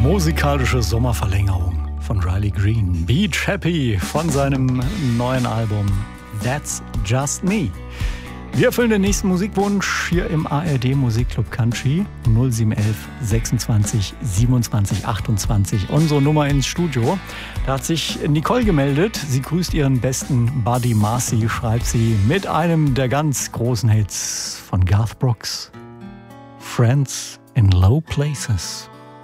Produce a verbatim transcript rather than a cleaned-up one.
Musikalische Sommerverlängerung von Riley Green. Beach Happy von seinem neuen Album That's Just Me. Wir erfüllen den nächsten Musikwunsch hier im A R D Musikclub Country. null sieben eins eins sechsundzwanzig siebenundzwanzig achtundzwanzig. Unsere Nummer ins Studio. Da hat sich Nicole gemeldet. Sie grüßt ihren besten Buddy Marcy, schreibt sie, mit einem der ganz großen Hits von Garth Brooks. Friends in Low Places.